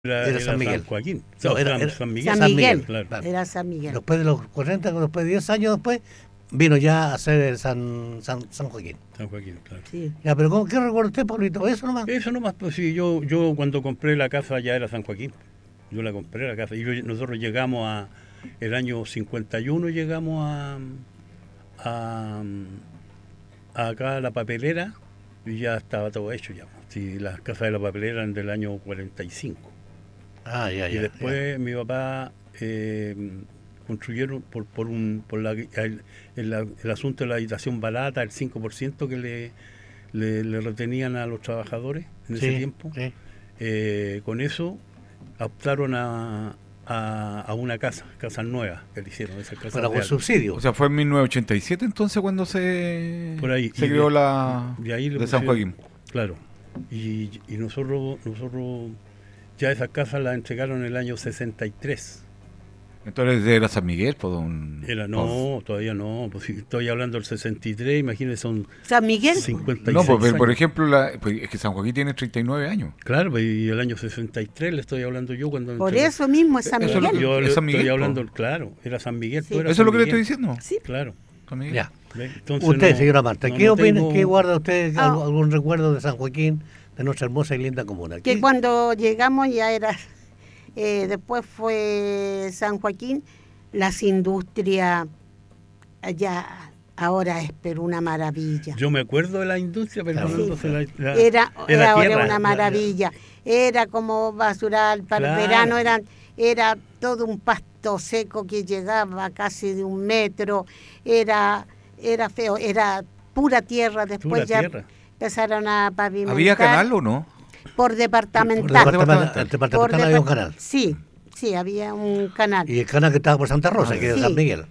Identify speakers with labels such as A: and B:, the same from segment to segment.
A: Era
B: San Miguel.
A: San Joaquín.
B: No, era
A: San Miguel.
C: San Miguel,
A: claro.
C: era San Miguel.
B: Después de los 40, después de 10 años después, vino ya a ser el San Joaquín.
A: San Joaquín, claro.
C: Sí.
B: Ya, pero ¿qué recuerda usted, Pablito? ¿Eso nomás?
A: Eso nomás, pues sí, yo cuando compré la casa ya era San Joaquín. Yo la compré la casa. Y nosotros llegamos el año 51 llegamos acá a la papelera y ya estaba todo hecho ya. Sí, las casas de la papelera eran del año 45.
B: Ya.
A: Y después mi papá construyeron el asunto de la habitación barata, el 5% que le retenían a los trabajadores en ese tiempo.
B: Sí.
A: Con eso optaron a una casas nuevas que le hicieron. Esas casas
B: Pero con subsidio.
D: O sea, fue en 1987 entonces cuando se creó la de San Joaquín.
A: Claro. Y nosotros ya esas casas las entregaron en el año 63.
D: Entonces era San Miguel, pues
A: todavía no, pues si estoy hablando del 63, imagínense, son
C: San Miguel.
A: 56
D: No, pues,
A: años.
D: por ejemplo, es que San Joaquín tiene 39 años.
A: Claro, y el año 63 le estoy hablando yo cuando...
C: Por eso mismo es San Miguel.
A: Yo
D: ¿Es San Miguel,
A: estoy hablando, claro, era San Miguel.
C: Sí.
A: Tú eras
D: Eso es lo
A: San
D: que le
A: Miguel.
D: estoy diciendo.
C: Sí.
A: Claro.
D: San Miguel.
B: Ya.
A: Entonces,
B: Usted, señora Marta, ¿qué opina,
A: tengo-
B: qué guarda usted algún recuerdo de San Joaquín, de nuestra hermosa y linda comuna?
C: Que cuando llegamos ya era, después fue San Joaquín, las industrias allá ahora es pero una maravilla.
A: Yo me acuerdo de la industria, pero
C: Era ahora
A: tierra.
C: una maravilla. Era como basural para el
A: Claro.
C: verano, era todo un pasto seco que llegaba casi de 1 metro, era feo, era pura tierra. Después
A: Pura
C: ya
A: tierra.
C: empezaron a pavimentar.
D: ¿Había canal o no?
C: Por departamental.
B: El departamental había un canal.
C: Sí, había un canal.
B: Y el canal que estaba por Santa Rosa, que es
C: sí.
B: San Miguel.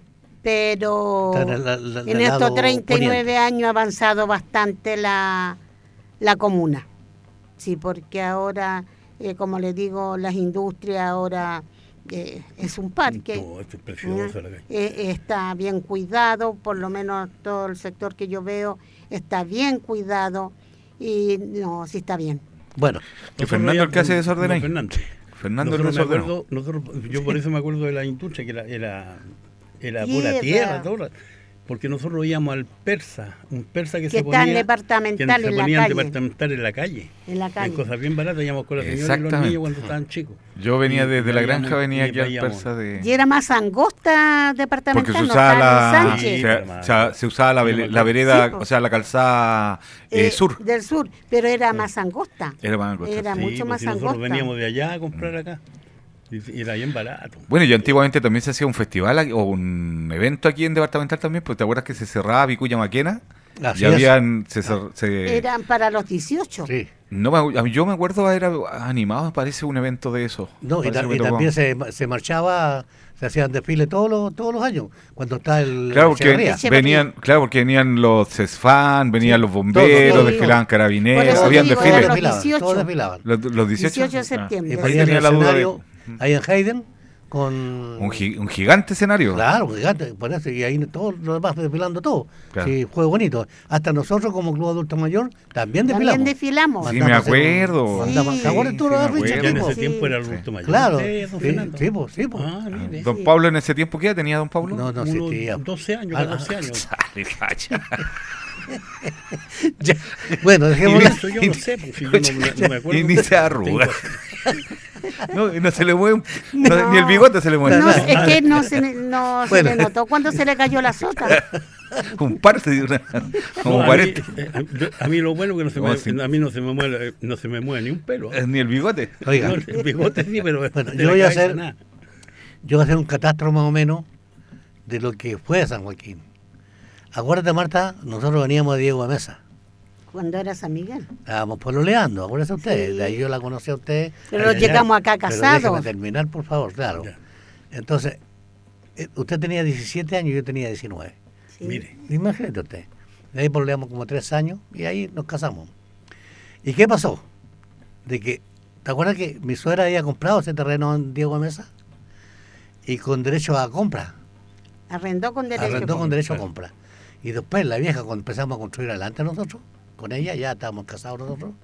C: Pero
B: Está
C: en estos
B: lado
C: 39
B: poniente.
C: años ha avanzado bastante la comuna. Sí, porque ahora, como les digo, las industrias ahora es un parque.
A: No, esto es precioso la calle.
C: Está bien cuidado, por lo menos todo el sector que yo veo está bien cuidado y no, sí está bien.
B: Bueno,
D: Que Fernando el que hace desorden ahí. Fernando el
A: Nosotros
D: desordenado.
A: yo por eso me acuerdo de la industria, que era
C: Tierra.
A: pura tierra, toda, porque nosotros íbamos al persa, un persa que se
C: está
A: ponía...
C: en departamental
A: que
C: en
A: se
C: la
A: ponía
C: calle.
A: departamental en la calle.
C: En la calle.
A: Cosas bien baratas, íbamos con la señora y los
D: Exactamente.
A: niños cuando estaban chicos.
D: Yo venía
A: Y
D: desde la
A: veíamos-
D: granja, venía
A: y
D: aquí al
A: veíamos.
D: persa de...
C: Y era más angosta departamental,
D: Porque se
C: no
D: usaba
C: tan
D: la,
C: Sánchez.
D: se usaba la vereda,
C: Sí, po.
D: o sea, la calzada sur.
C: Del sur, pero era más angosta.
D: Era más angosta.
C: Era
A: Sí,
C: mucho
A: pues
C: más
A: si nosotros
C: angosta.
A: veníamos de allá a comprar acá. Y era bien barato.
D: Bueno, y antiguamente también se hacía un festival o un evento aquí en Departamental también, porque te acuerdas que se cerraba Vicuña Maquena
B: así
D: y
B: es.
D: habían...
C: Eran para los 18.
B: Sí.
D: No, yo me acuerdo, era animado, me parece, un evento de eso.
B: No, y,
D: Parece que me tocó.
B: también se marchaba, se hacían desfiles todos los años, cuando está el
D: Claro, porque
B: Echeverría.
D: venían los CESFAN, venían los bomberos,
B: todos.
D: desfilaban
C: Por
D: carabineros,
C: eso
D: habían
C: digo,
D: desfiles.
C: los
B: desfilaban,
C: 18.
B: todos desfilaban.
D: Los 18.
C: 18 de septiembre.
B: Y
D: Ahí
B: ponían
D: tenía
B: el
D: la duda
B: escenario ahí en Hayden con...
D: Un gigante escenario.
B: Claro, un gigante, por eso, y ahí todos los demás desfilando todo.
D: Claro.
B: Sí, fue bonito. Hasta nosotros como Club Adulto Mayor también desfilamos.
C: También desfilamos.
D: Sí, me acuerdo.
C: Sí.
B: ¿Te acuerdas tú,
D: Sí, me
B: Richard?
D: acuerdo.
A: Ya en ese
C: Sí.
A: tiempo era el adulto mayor.
B: Claro,
A: Sí, don
B: sí,
A: Fernando.
B: sí, po.
A: Ah, mire.
D: Don Pablo en ese tiempo, ¿qué edad tenía don Pablo?
B: No
A: Unos
B: existía.
A: 12 años,
B: Ah,
A: 14 años.
D: Sale, cacha.
B: Ya, bueno,
A: Y
B: dejémosla.
A: eso yo no sé, pues, si yo no me acuerdo.
D: Y ni se arruga.
A: Tengo-
D: No se le mueve,
C: No.
D: ni el bigote se le mueve.
C: No, es que no se
B: Bueno.
C: le notó cuando se le cayó la sota.
D: Un parte de una, como
A: No,
D: 40.
A: a mí lo bueno que no se
D: ¿Cómo así?
A: a mí no se me mueve ni un pelo.
D: Ni el bigote.
B: Oiga,
A: No, el bigote sí, pero
B: Bueno,
A: de
B: yo
A: la
B: voy a
A: cabeza
B: hacer-
A: nada.
B: yo voy a hacer un catastro más o menos de lo que fue San Joaquín. Acuérdate, Marta, nosotros veníamos de Diego de Mesa.
C: Cuando era San Miguel.
B: Estábamos pololeando, acuérdate usted.
C: Sí.
B: De ahí yo la conocí a usted.
C: Pero
B: Ay,
C: llegamos acá
B: pero
C: casados.
B: déjeme terminar, por favor, claro.
A: Ya.
B: Entonces, usted tenía 17 años y yo tenía 19.
C: Sí.
A: Mire,
B: Imagínate usted. De ahí pololeamos como 3 años y ahí nos casamos. ¿Y qué pasó? De que, ¿te acuerdas que mi suegra había comprado ese terreno en Diego de Mesa? Y con derecho a compra.
C: Arrendó con derecho.
B: Arrendó con derecho a
A: claro.
B: compra. Y después la vieja, cuando empezamos a construir adelante nosotros, con ella, ya estábamos casados nosotros,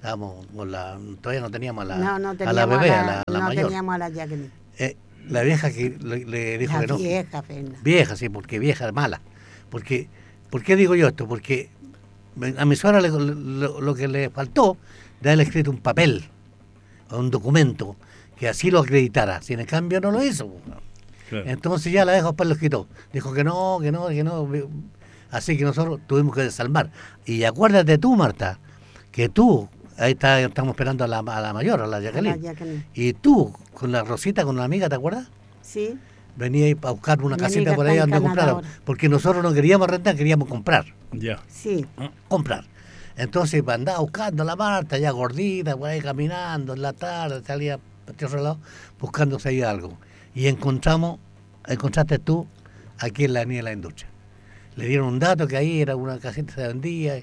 B: estábamos con todavía no teníamos a la,
C: No
B: a
C: teníamos
B: la bebé, a la
C: no
B: mayor.
C: teníamos a la Jacqueline.
B: La vieja que le dijo
C: La
B: que no.
C: vieja, Fernanda.
B: Vieja, sí, porque vieja mala. Porque, ¿por qué digo yo esto? Porque a mi suegra lo que le faltó de haberle escrito un papel o un documento que así lo acreditara. Si en cambio no lo hizo.
A: Claro.
B: Entonces ya la dejó, después lo quitó. Dijo que no. Así que nosotros tuvimos que desalmar. Y acuérdate tú, Marta, que tú, estamos esperando a la mayor, a la Jacqueline. Y tú, con la Rosita, con una amiga, ¿te acuerdas?
C: Sí.
B: Venía a buscar una
C: Mi
B: casita
C: amiga
B: por ahí
C: está en
B: donde
C: Canadá
B: compraron. Porque nosotros no queríamos rentar, queríamos comprar.
A: Ya.
C: Sí.
B: Comprar. Entonces andaba buscando a la Marta, ya gordita, por ahí caminando en la tarde, salía para otro lado, buscándose ahí algo. Y encontraste tú aquí en la Avenida de la Industria. Le dieron un dato que ahí era una casita que se vendía.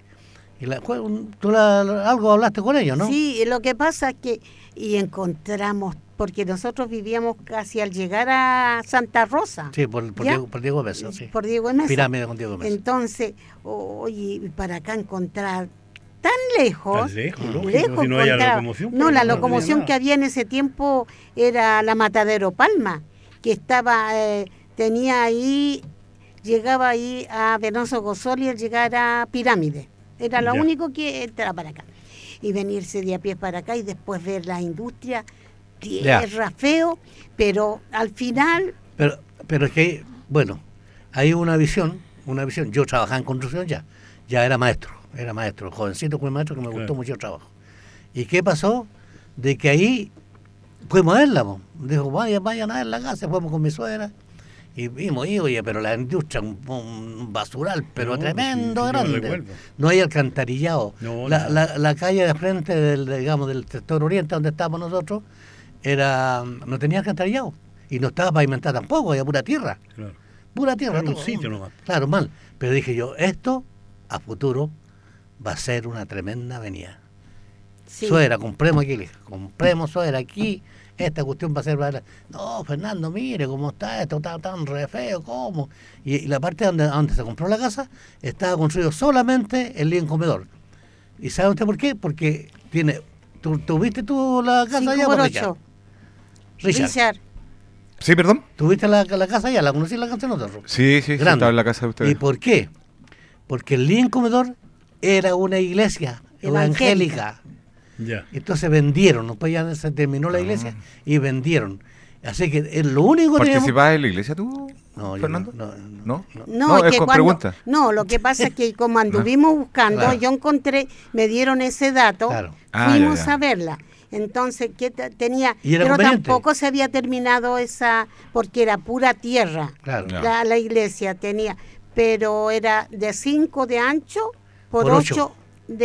B: Algo hablaste con ellos, ¿no?
C: Sí, lo que pasa es que encontramos, porque nosotros vivíamos casi al llegar a Santa Rosa.
B: Sí, por Diego Mesa, sí.
C: Por Diego Mesa.
B: Pirámide con Diego Mesa.
C: Entonces, oye, para acá encontrar tan lejos.
A: Tan lejos, lógico, si no había locomoción.
C: No, la
A: no
C: locomoción
A: tenía
C: que había en ese tiempo era la Matadero Palma, que estaba, tenía ahí, llegaba ahí a Venoso Gozoli al llegar a Pirámide. Era lo
A: Ya.
C: único que entraba para acá. Y venirse de a pie para acá y después ver la industria, tierra, feo, pero al final...
B: Pero es que, bueno, hay una visión. Yo trabajaba en construcción ya era maestro, jovencito fue maestro que me gustó mucho el trabajo. ¿Y qué pasó? De que ahí fuimos a verla, dijo, vayan a ver la casa, fuimos con mi suegra, y vimos, oye, pero la industria, un basural, pero
A: No,
B: tremendo,
A: sí, yo
B: grande.
A: recuerdo.
B: No hay alcantarillado.
A: No,
B: la calle de frente del sector oriente donde estábamos nosotros, no tenía alcantarillado. Y no estaba pavimentada tampoco, había pura tierra.
A: Claro.
B: Pura tierra.
A: Era un
B: todo.
A: sitio nomás.
B: Claro, mal. Pero dije yo, esto a futuro va a ser una tremenda avenida.
C: Sí.
B: Suegra, compremos aquí, le dije, compremos suegra aquí, esta cuestión va a ser... No, Fernando, mire cómo está esto, está tan re feo, ¿cómo? Y la parte donde se compró la casa estaba construido solamente el living comedor. ¿Y sabe usted por qué? Porque tiene... ¿Tuviste tú la casa
C: 5
B: allá?
C: por
B: Richard?
C: 8.
B: Richard,
D: Sí, perdón.
B: ¿tuviste la casa allá? ¿La conocí la casa de nosotros?
D: Sí,
B: Grande.
D: estaba en la casa de ustedes.
B: ¿Y por qué? Porque el living comedor era una iglesia evangélica.
A: Ya.
B: Entonces vendieron, después ya se terminó la iglesia y vendieron. Así que es lo único que teníamos...
D: ¿Participabas en la iglesia tú,
B: No, yo
D: Fernando?
B: no.
C: No,
D: es
C: que
D: con
C: cuando,
D: pregunta.
C: no, lo que pasa es que como anduvimos buscando,
B: Claro.
C: yo encontré, me dieron ese dato,
B: Claro.
C: fuimos
D: Ya.
C: a verla. Entonces, ¿qué tenía?
B: Y era
C: Pero
B: conveniente.
C: tampoco se había terminado esa, porque era pura tierra.
B: Claro.
D: Ya.
C: La iglesia tenía, pero era de 5 de ancho por
B: Por
C: 8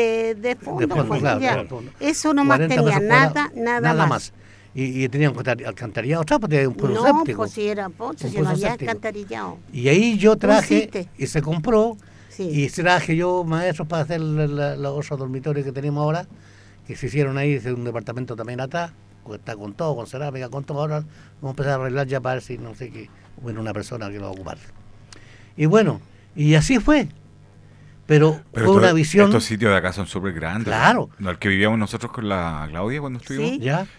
C: de fondo.
B: fondo,
C: pues,
B: claro,
C: ya.
B: claro.
C: Eso nomás
B: 40
C: tenía,
B: metros cuadrados,
C: nada más.
B: Y tenían alcantarillado atrás, porque tenía un pueblo
C: No,
B: séptico.
C: pues si era pozo,
B: Un
C: si no
B: pozo
C: había
B: séptico.
C: alcantarillado.
B: Y ahí yo traje,
C: hiciste.
B: y se compró,
C: Sí.
B: y traje yo maestros para hacer los otros dormitorios que tenemos ahora, que se hicieron ahí, un departamento también atrás, que está con todo, con cerámica, con todo. Ahora vamos a empezar a arreglar ya para ver si no sé qué, bueno, una persona que lo va a ocupar. Y bueno, y así fue. Pero fue una visión.
D: Estos sitios de acá son súper grandes.
B: Claro.
D: ¿No? El que vivíamos nosotros con la Claudia cuando estuvimos.
C: Sí.
B: ¿Ya?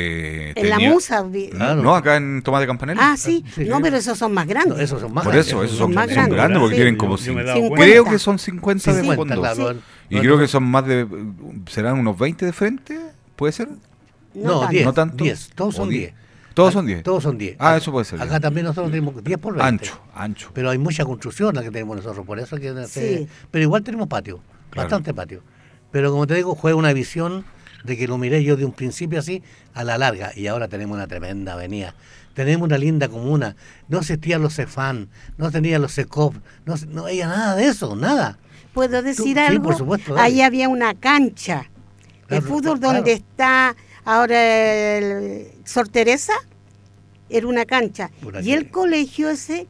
C: En la Musa.
B: Claro.
D: No, acá en Tomás de Campanella.
C: Ah, sí.
B: Sí,
C: No,
B: sí.
C: pero esos son más grandes.
B: No, esos son más
D: Por
B: grandes.
D: eso, esos
C: son
D: son,
C: más
D: son
C: grandes.
D: grandes porque
C: Sí.
D: tienen como
A: Yo me he
D: 50.
A: dado cuenta.
D: Creo que son 50 de
B: 50,
D: fondo.
B: claro.
C: Sí.
D: Y creo que son más de. ¿Serán unos 20 de frente? ¿Puede ser?
B: No,
C: tanto.
B: 10.
D: No tanto.
B: 10, todos
D: ¿O
B: son
D: 10?
B: 10.
D: Todos son 10.
B: Todos son 10.
D: Ah, eso puede ser.
B: Acá también nosotros tenemos 10 por 20.
D: Ancho.
B: Pero hay mucha construcción la que tenemos nosotros, por eso que
C: Sí.
B: pero igual tenemos patio,
D: Claro.
B: bastante patio. Pero como te digo, fue una visión de que lo miré yo de un principio así a la larga, y ahora tenemos una tremenda avenida. Tenemos una linda comuna, no existían los CEFAN, no tenían los SECOP, no había nada de eso, nada.
C: ¿Puedo decir
B: Sí,
C: algo?
B: por supuesto, dale.
C: Ahí había una cancha de
B: Claro,
C: fútbol
B: claro.
C: donde está ahora el Sor Teresa. Era una cancha.
B: Por
C: Y
B: aquí.
C: el colegio ese,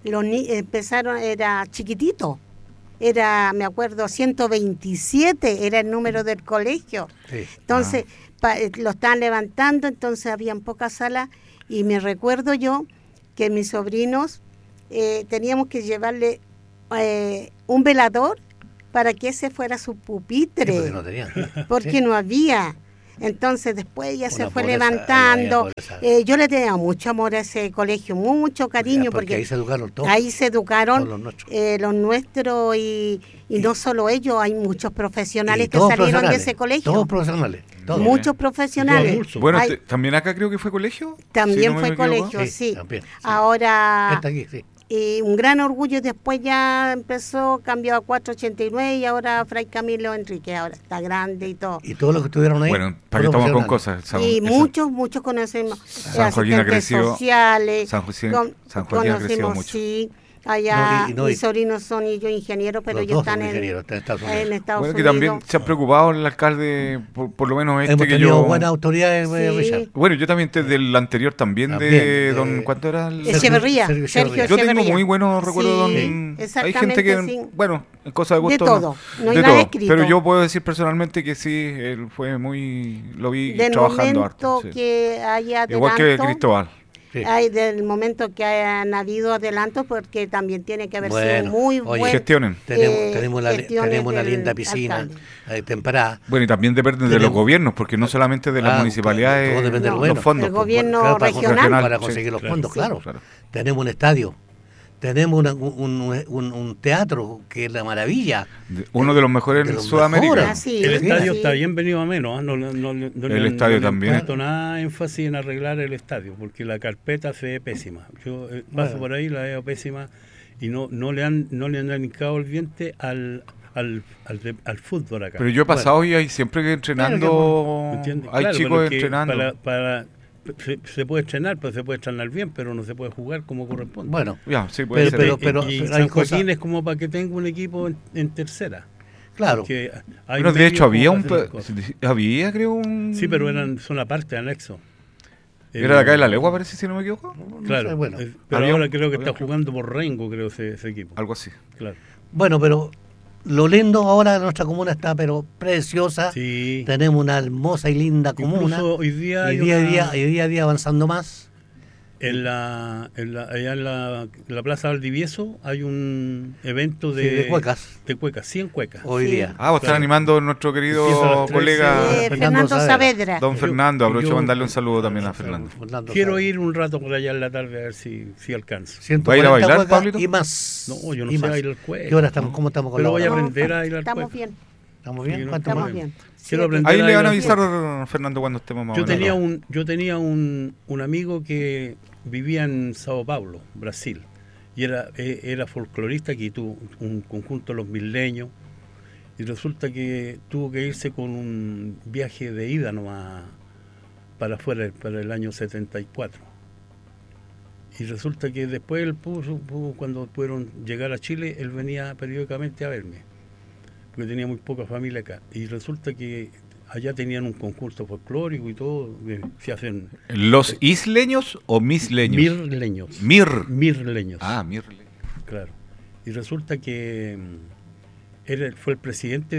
C: empezaron, era chiquitito. Era, me acuerdo, 127 era el número del colegio.
B: Sí.
C: Entonces, lo estaban levantando, entonces habían pocas salas. Y me recuerdo yo que mis sobrinos teníamos que llevarle un velador para que ese fuera su pupitre,
B: Porque no tenían.
C: porque
B: Sí.
C: no había. Entonces después ya se
B: Una
C: fue
B: pobreza,
C: levantando.
B: había pobreza.
C: Yo le tenía mucho amor a ese colegio, mucho cariño,
B: Porque ahí
C: porque
B: se educaron todos.
C: ahí se educaron
B: todos los nuestros.
C: los nuestros y no solo ellos, hay muchos profesionales
B: Y
C: que
B: todos
C: salieron de
B: profesionales,
C: ese colegio.
B: Todos profesionales. Todos.
C: Muchos profesionales.
A: Curso.
D: Bueno,
C: Hay-
D: también acá creo que fue colegio.
C: también
D: si no me
C: fue
D: equivoco.
C: colegio, sí.
B: También, sí.
C: Ahora,
B: Está aquí, sí.
C: un gran orgullo, y después ya empezó, cambió a 489 y ahora Fray Camilo Enrique, ahora está grande y todo.
B: Y todos los que estuvieron ahí.
D: Bueno, para que estamos con
B: profesionales.
D: cosas.
C: Y muchos conocemos
D: San Joaquín ha
C: asistentes
D: crecido-
C: sociales.
D: San Joaquín ha crecido
C: conocemos,
D: mucho.
C: sí. Allá
B: No, y-
C: mis sobrinos son y yo ingenieros, pero
B: Los
C: ellos
B: dos
C: están
B: son
C: en
B: ingenieros, están en Estados Unidos.
C: Estados
D: Bueno, que
C: Unidos.
D: también se ha preocupado el alcalde, por lo menos este
B: Hemos
D: que
B: tenido
D: yo...
B: buenas autoridades,
C: Sí.
B: Richard.
D: Bueno, yo también desde el anterior también,
B: También,
D: de don... ¿Cuánto era?
C: Echeverría,
B: Sergio
C: Sergio
B: Echeverría.
D: Yo tengo
C: Echeverría.
D: muy buenos recuerdos,
C: Sí,
D: don... Hay
C: exactamente,
D: gente que,
C: sí.
D: bueno, en cosas de gusto...
C: De todo, no hay
D: de
C: nada
D: todo.
C: escrito.
D: Pero yo puedo decir personalmente que sí, él fue muy... Lo vi
C: Del
D: trabajando
C: momento
D: harto. Sí.
C: que haya adelanto,
D: Igual que Cristóbal.
B: Sí.
C: hay del momento que hayan habido adelantos, porque también tiene que haber sido
B: Bueno,
C: muy
B: oye,
C: buen.
D: Gestionen.
B: Tenemos
C: gestiones
B: una
C: del
B: linda piscina
C: alcalde.
B: temperada.
D: Bueno, y también depende de los
B: Tenemos-
D: gobiernos, porque no solamente de las
B: Ah,
D: municipalidades,
B: todo depende
C: del
D: los
B: gobierno.
D: fondos.
C: El
D: pues.
C: gobierno
B: Claro,
C: regional.
B: para
D: Sí,
B: conseguir los
A: claro.
B: fondos,
C: Sí.
B: claro.
D: Claro.
B: Tenemos un estadio. Tenemos un teatro que es la maravilla.
D: Uno de los mejores
B: De
D: en
B: los
D: Sudamérica.
B: mejores.
C: Ah, sí,
A: El
C: sí.
A: estadio está bien venido a menos, ¿ah? No
D: El estadio también.
A: No he puesto nada énfasis en arreglar el estadio, porque la carpeta se ve pésima. Yo paso
B: Bueno.
A: por ahí, la veo pésima, y no le han hincado el diente al fútbol acá.
D: Pero yo he pasado y hay siempre que entrenando,
A: ¿Me entiendes?
D: hay
A: Claro,
D: chicos
A: pero que
D: entrenando.
A: se puede entrenar, pero se puede entrenar bien, pero no se puede jugar como corresponde.
B: Bueno,
D: Ya, sí, puede ser.
B: pero
A: y
B: hay
A: San
B: cosas-
A: Joaquín es como para que tenga un equipo en tercera.
B: claro.
A: Porque hay
D: Bueno, de
A: medios
D: hecho, había
A: como para hacer las cosas.
D: había, creo, un...
A: Sí, pero son aparte, anexo.
D: Era de acá de la Legua, parece, si no me equivoco.
A: Claro,
B: sé, bueno.
A: pero
D: Había
A: ahora
D: un-
A: creo que
D: había
A: está jugando por Rengo, creo, ese equipo.
D: Algo así.
A: Claro.
B: Bueno, pero lo lindo ahora de nuestra comuna está pero preciosa.
A: Sí.
B: Tenemos una hermosa y linda comuna.
A: Incluso hoy día hay
B: Y día a
A: una-
B: día, a día avanzando más.
A: allá en la Plaza Valdivieso hay un evento
B: Sí, de cuecas.
A: De cuecas, 100 cuecas.
B: Hoy
C: Sí.
B: día.
D: Ah, vos están
A: Claro.
D: animando a nuestro
A: Empieza a las
D: querido
A: 13.
D: colega
B: Fernando
C: Fernando
B: Saavedra.
C: Saavedra.
D: don Fernando. Aprovecho
A: yo-
D: de mandarle un saludo también a Fernando.
B: Fernando
A: Quiero
B: Saavedra.
A: ir un rato por allá en la tarde a ver si alcanzo.
B: 140
D: ¿Va a ir a bailar,
B: cuecas
D: Pablito?
B: y más.
A: No, yo no
B: y
A: sé
B: más.
A: bailar cueca.
B: ¿Qué hora estamos? ¿Cómo estamos con
A: Pero
B: la
A: voy a
B: hora?
A: aprender a bailar
C: Estamos
A: cueca.
C: bien,
B: ¿Estamos bien?
A: Sí, no,
B: ¿Cuánto
C: estamos
B: más?
C: bien.
A: Quiero
C: Sí,
A: aprender
D: Ahí le van a
A: bailar
D: avisar, Fernando, cuando estemos más o
A: Yo
D: menos.
A: tenía un amigo que vivía en Sao Paulo, Brasil, y era folclorista aquí, tuvo un conjunto de los Milenios, y resulta que tuvo que irse con un viaje de ida nomás para afuera, para el año 74. Y resulta que después él cuando pudieron llegar a Chile, él venía periódicamente a verme, porque tenía muy poca familia acá. Y resulta que allá tenían un concurso folclórico y todo, se hacen
D: ¿Los isleños o misleños?
A: mirleños. Mirleños.
D: Ah, mirleños.
A: Claro. Y resulta que él fue el presidente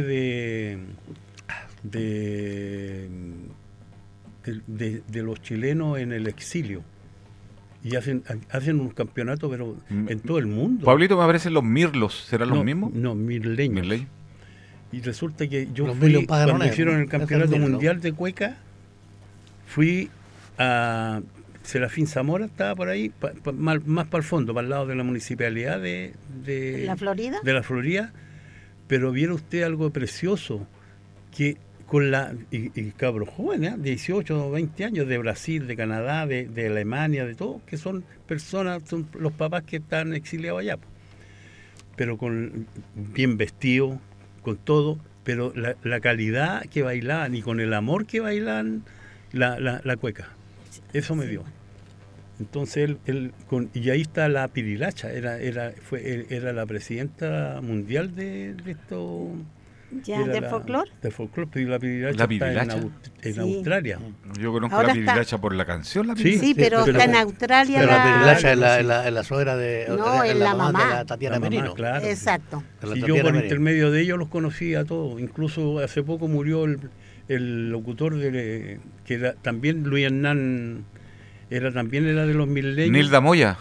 A: de los chilenos en el exilio. Y hacen un campeonato, pero en todo el mundo.
D: Pablito, me parecen los mirlos. ¿Serán los
A: No,
D: mismos?
A: No, mirleños.
D: Mirleños.
A: Y resulta que yo
B: Los
A: fui,
B: Mirlos Padrones,
A: cuando hicieron el
B: es el
A: campeonato
B: Mirlo.
A: mundial de cueca, fui a Serafín Zamora, estaba por ahí, más para el fondo, para el lado de la municipalidad de
C: ¿La Florida?
A: de la Florida, pero viera usted algo precioso, que con y cabros jóvenes, 18 o 20 años, de Brasil, de Canadá, de Alemania, de todo, que son personas, son los papás que están exiliados allá, pero bien vestidos, con todo, pero la calidad que bailaban y con el amor que bailaban la cueca, eso me dio. Entonces y ahí está la Pirilacha, era la presidenta mundial de esto.
C: ¿Ya del folclore?
A: De folclore, pero la Pirilacha,
D: ¿La
A: está
D: Pirilacha?
A: en
C: Sí.
A: Australia.
D: Yo conozco
C: Ahora
D: la
C: está-
D: Pirilacha por la canción. La
A: Sí,
D: Pirilacha.
C: Sí, pero
B: pero-
C: está en Australia.
B: Pero la
C: la-
B: Pirilacha es la suegra de.
C: No, es la mamá.
B: de la Tatiana
A: La mamá,
B: Merino.
A: claro.
C: Exacto.
B: De la
A: Y yo
B: Tatiana
A: por
B: Merino.
A: intermedio de ellos los conocía a todos. Incluso hace poco murió el locutor que era también Luis Hernán, también era de los milenios.
D: Nilda Moya.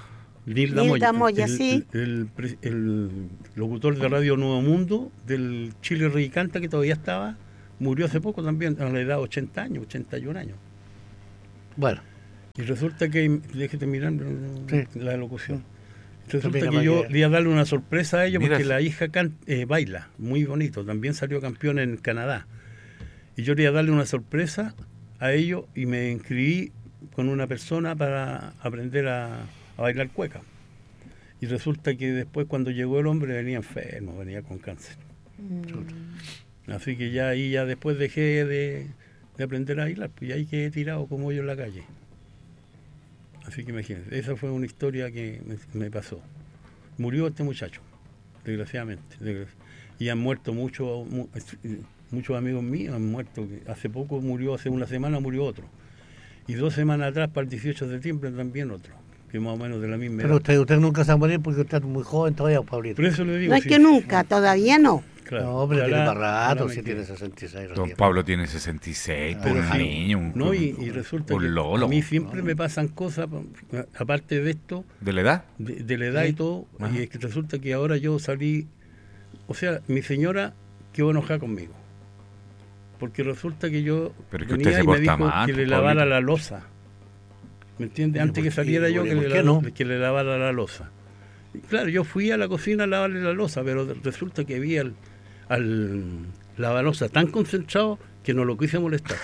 C: Nilda Moya, sí.
A: El locutor de Radio Nuevo Mundo del Chile Rey Canta, que todavía estaba, murió hace poco también, a la edad de 80 años, 81 años.
B: Bueno.
A: Y resulta que, déjete mirar la locución. Resulta
B: Mira,
A: que yo iba a darle una sorpresa a ellos
D: Mira.
A: porque la hija baila, muy bonito, también salió campeón en Canadá. Y yo le iba a darle una sorpresa a ellos y me inscribí con una persona para aprender a bailar cueca. Y resulta que después cuando llegó el hombre venía enfermo, venía con cáncer. Así que ya ahí ya después dejé de aprender a bailar, pues ya ahí quedé tirado como yo en la calle. Así que imagínense, esa fue una historia que me pasó. Murió este muchacho, desgraciadamente. Y han muerto muchos amigos míos, han muerto. Hace poco murió, hace una semana murió otro. Y 2 semanas atrás, para el 18 de septiembre, también otro, que más o menos de la misma edad.
B: Pero usted nunca se va a morir porque usted es muy joven todavía, Pablito.
A: Por eso le digo,
C: No es que nunca, todavía no.
A: Claro,
B: No, pero tiene
A: ojalá-
B: para rato,
A: ojalá
B: si
A: me
B: tiene
A: quede.
B: 66.
D: Don
B: recién.
D: Pablo tiene 66,
A: Pero
D: un
A: sí,
D: niño,
A: no, y resulta
D: un
A: que
D: lolo.
A: a mí siempre me pasan cosas, aparte de esto,
D: ¿De la edad?
A: de la edad y todo,
D: Ajá.
A: y es que resulta que ahora yo salí, o sea, mi señora quedó enojada conmigo, porque resulta que yo
D: Pero es que
A: venía
D: usted se
A: y me
D: porta
A: dijo
D: mal,
A: que
D: pues,
A: le lavara
D: Pablito.
A: la loza, ¿me entiende?
B: ¿Y
A: Antes que
B: por qué?
A: saliera yo,
B: ¿Por qué no?
A: que le lavara la loza. Y claro, yo fui a la cocina a lavarle la loza, pero resulta que vi al lavaloza tan concentrado que no lo quise molestar.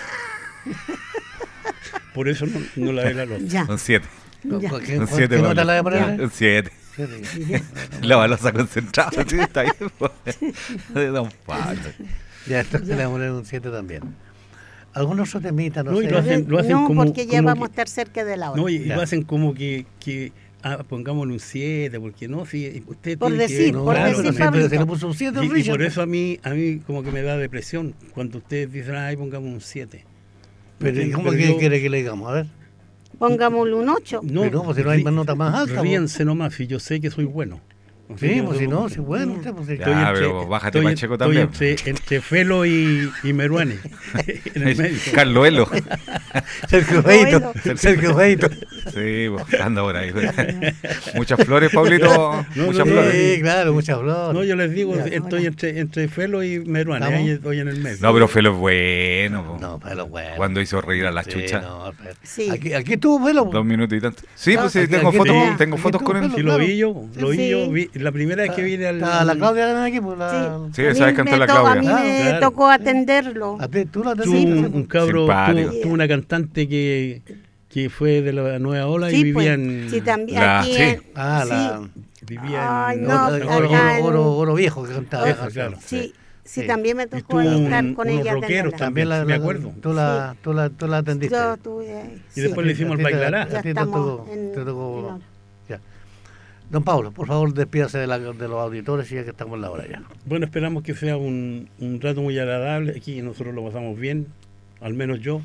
A: Por eso no lavé la loza.
C: Ya.
D: Un 7.
B: No,
C: Ya.
B: ¿Qué,
D: Un
B: qué
D: 7,
B: nota la voy a poner?
D: Un 7.
B: Siete.
D: La balosa concentrada, sí, está bien. Pues. De Don Pablo.
B: Ya, esto le vamos a poner un 7 también. Algunos otros temitas, no
A: No, y
B: sé.
A: lo hacen
C: No,
A: como-
C: porque ya
A: como
C: vamos a
A: que-
C: estar cerca de la hora.
A: No, y
B: Ya.
A: lo hacen como que pongámosle un 7, porque no, si usted
C: Por
A: tiene que
C: decir,
A: ver,
C: por
A: claro,
C: decir,
A: no,
B: pero
C: Pablito.
B: se le puso un 7
A: y
B: Richard.
A: por eso a mí como que me da depresión cuando ustedes dicen, ay, pongamos un 7.
B: Pero ¿y ¿cómo
A: Pero
B: que
A: yo-
B: quiere que le digamos? A ver.
C: Pongámosle un 8.
B: Pero pues si no hay más nota más alta,
A: Ríense nomás, si yo sé que soy bueno. O sea,
B: Sí,
A: que
B: pues si no,
A: somos-
B: si bueno, usted, pues si-
D: Ya. pero bájate Pacheco también.
A: Estoy entre Felo y Meruane, en el medio.
D: Carlos Elo.
B: Sergio
C: Bueno.
B: Feito. Sergio Feito.
D: Sí, pues, anda por ahí. Muchas flores, Pablito.
A: No,
D: Muchas
A: no,
D: flores.
B: Sí, claro, muchas flores.
A: No, yo les digo,
B: Ya.
A: estoy entre Felo y Meruane,
B: ¿Estamos?
A: ahí estoy en el medio.
D: No, pero Felo es bueno. Po.
B: No, pero bueno.
D: Cuando hizo reír a la
B: Sí,
D: chucha.
B: no, pero-
C: Sí.
B: Aquí estuvo Felo.
D: 2 minutos y tanto. Sí, pues sí,
B: Aquí-
D: tengo
B: aquí
D: fotos,
B: tengo-
D: tengo
B: aquí
D: fotos
B: tengo
D: con él.
B: Felo.
A: Sí, lo
B: claro.
A: vi yo,
C: Sí.
A: la primera vez que vine al...
B: Está la Claudia también aquí, pues la...
C: Sí.
D: Sí,
C: A
D: esa
C: mí
D: vez cantó
C: me
D: la
C: to- A mí
D: Claudia.
C: me
A: Claro.
C: tocó atenderlo.
B: A ti, tú la
A: Tuvo
B: atendiste.
A: un cabro,
D: Simpático.
A: tuvo una cantante que fue de la Nueva Ola y
C: Sí,
A: vivía
C: pues,
A: en...
C: sí, también
D: La-
C: aquí
D: sí.
C: en-
B: Ah, la...
A: Vivía
C: Ay,
A: en...
C: no, acá en-
B: Oro viejo que cantaba.
A: Eso, claro.
C: Sí, sí,
B: Sí.
C: también me
A: Y
C: tocó
A: tuvo
C: ahí estar con
A: unos
C: ella.
A: rockeros
C: atenderla.
B: También la,
A: me acuerdo.
B: Tú la atendiste.
C: Yo tuve ahí,
A: Y después le hicimos el bailará.
B: A
C: Ya
B: ti te
C: estamos
B: tocó-
C: en-
B: te tocó-
C: en-
B: ya. Don Pablo, por favor, despídase de los auditores y ya que estamos en la hora ya.
A: Bueno, esperamos que sea un rato muy agradable. Aquí nosotros lo pasamos bien, al menos yo.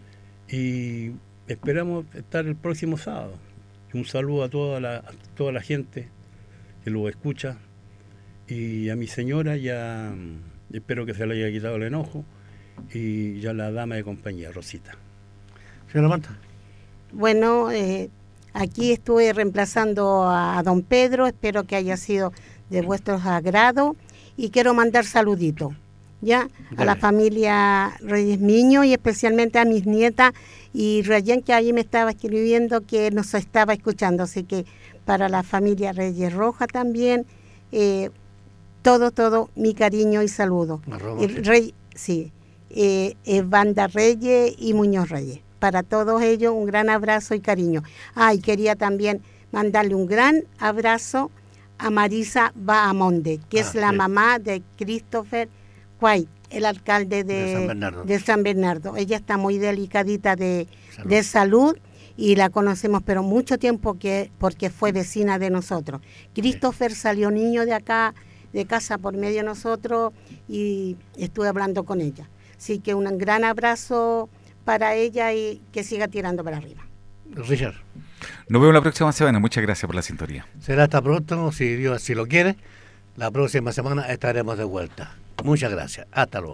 A: Y esperamos estar el próximo sábado. Un saludo a toda la gente que lo escucha. Y a mi señora ya espero que se le haya quitado el enojo. Y ya la dama de compañía, Rosita.
B: Señora Marta.
C: Bueno, aquí estuve reemplazando a don Pedro, espero que haya sido de vuestro agrado y quiero mandar saluditos, ¿ya? A la
B: Dale.
C: familia Reyes Miño y especialmente a mis nietas y Rayén, que ahí me estaba escribiendo que nos estaba escuchando, así que para la familia Reyes Roja también, todo mi cariño y saludo.
B: Arroba.
C: Banda Reyes y Muñoz Reyes. Para todos ellos un gran abrazo y cariño. Y quería también mandarle un gran abrazo a Marisa Bahamonde, que es la
B: sí.
C: mamá de Christopher White, el alcalde
B: De San Bernardo.
C: de San Bernardo. Ella está muy delicadita de
B: Salud.
C: salud y la conocemos pero mucho tiempo porque fue vecina de nosotros. Christopher salió niño de acá, de casa por medio de nosotros y estuve hablando con ella. Así que un gran abrazo para ella y que siga tirando para arriba.
B: Richard.
D: Nos vemos la próxima semana. Muchas gracias por la sintonía.
B: Será hasta pronto, si Dios así lo quiere. La próxima semana estaremos de vuelta. Muchas gracias. Hasta luego.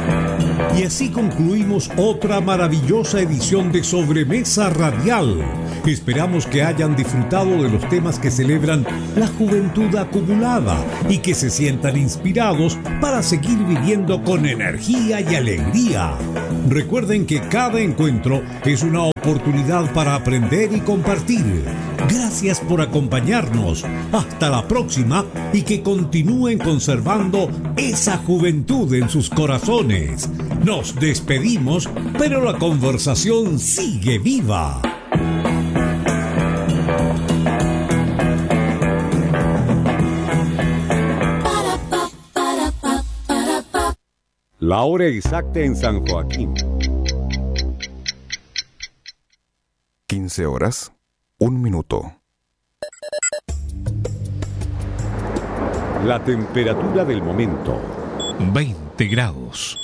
E: Y así concluimos otra maravillosa edición de Sobremesa Radial Esperamos que hayan disfrutado de los temas que celebran la juventud acumulada y que se sientan inspirados para seguir viviendo con energía y alegría. Recuerden que cada encuentro es una oportunidad para aprender y compartir. Gracias por acompañarnos. Hasta la próxima y que continúen conservando esa juventud en sus corazones. Nos despedimos, pero la conversación sigue viva.
F: La hora exacta en San Joaquín.
G: 15 horas, 1 minuto.
F: La temperatura del momento.
H: 20 grados.